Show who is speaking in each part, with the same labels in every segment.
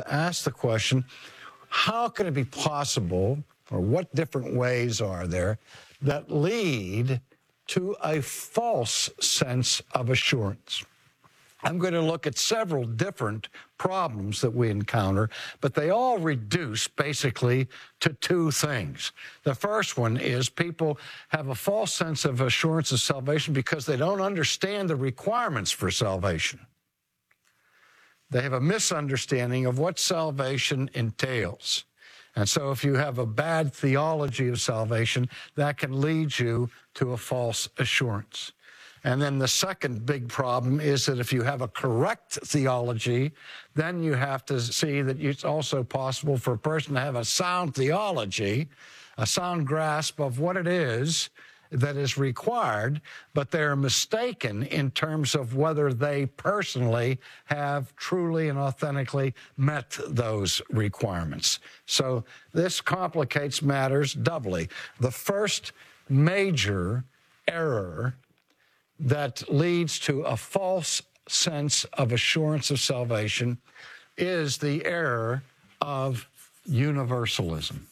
Speaker 1: to ask the question, how can it be possible, or what different ways are there that lead to a false sense of assurance? I'm going to look at several different problems that we encounter, but they all reduce basically to two things. The first one is people have a false sense of assurance of salvation because they don't understand the requirements for salvation. They have a misunderstanding of what salvation entails. And so if you have a bad theology of salvation, that can lead you to a false assurance. And then the second big problem is that if you have a correct theology, then you have to see that it's also possible for a person to have a sound theology, a sound grasp of what it is that is required, but they're mistaken in terms of whether they personally have truly and authentically met those requirements. So this complicates matters doubly. The first major error that leads to a false sense of assurance of salvation is the error of universalism.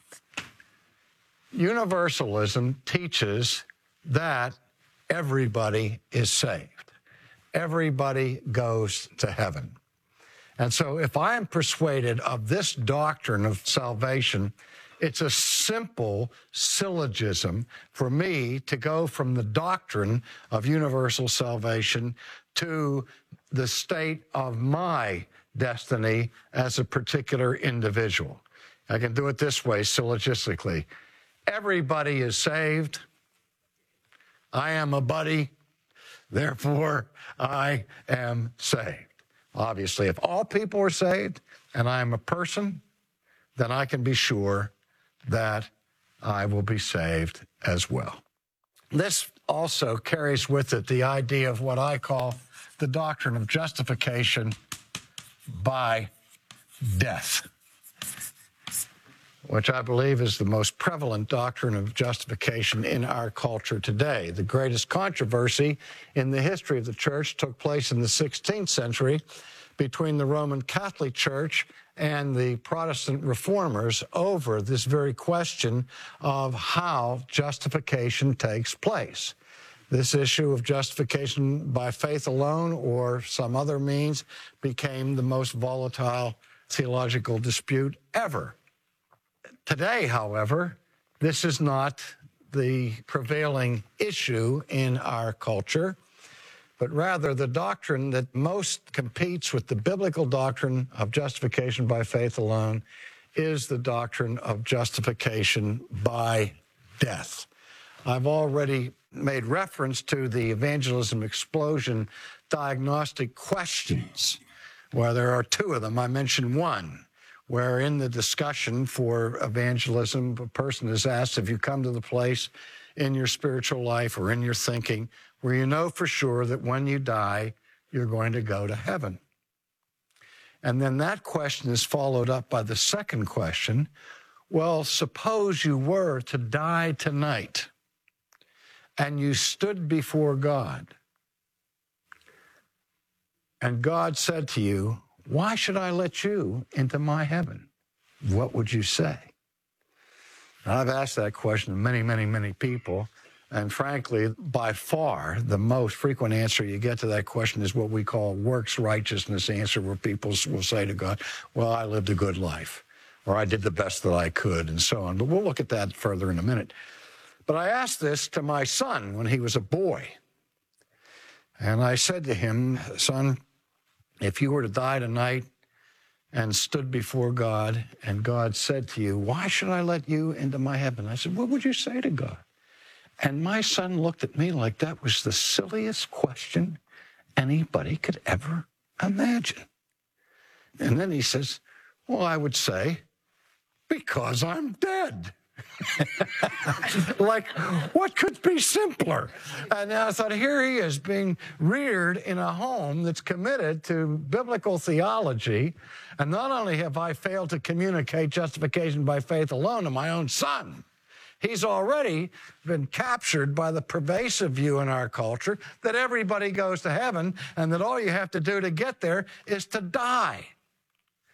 Speaker 1: Universalism teaches that everybody is saved. Everybody goes to heaven. And so if I am persuaded of this doctrine of salvation, it's a simple syllogism for me to go from the doctrine of universal salvation to the state of my destiny as a particular individual. I can do it this way syllogistically. Everybody is saved. I am a buddy. Therefore, I am saved. Obviously, if all people are saved and I am a person, then I can be sure that I will be saved as well. This also carries with it the idea of what I call the doctrine of justification by death, which I believe is the most prevalent doctrine of justification in our culture today. The greatest controversy in the history of the church took place in the 16th century between the Roman Catholic Church and the Protestant reformers over this very question of how justification takes place. This issue of justification by faith alone or some other means became the most volatile theological dispute ever. Today, however, this is not the prevailing issue in our culture, but rather the doctrine that most competes with the biblical doctrine of justification by faith alone is the doctrine of justification by death. I've already made reference to the Evangelism Explosion diagnostic questions, where there are two of them. I mentioned one, where in the discussion for evangelism, a person is asked, have you come to the place in your spiritual life or in your thinking where you know for sure that when you die, you're going to go to heaven? And then that question is followed up by the second question. Well, suppose you were to die tonight and you stood before God, and God said to you, why should I let you into my heaven? What would you say? And I've asked that question to many, many, many people. And frankly, by far, the most frequent answer you get to that question is what we call works righteousness answer, where people will say to God, well, I lived a good life, or I did the best that I could, and so on. But we'll look at that further in a minute. But I asked this to my son when he was a boy. And I said to him, son, if you were to die tonight and stood before God, and God said to you, why should I let you into my heaven? I said, what would you say to God? And my son looked at me like that was the silliest question anybody could ever imagine. And then he says, well, I would say, because I'm dead. Like, what could be simpler? And I thought, here he is being reared in a home that's committed to biblical theology. And not only have I failed to communicate justification by faith alone to my own son, he's already been captured by the pervasive view in our culture that everybody goes to heaven and that all you have to do to get there is to die.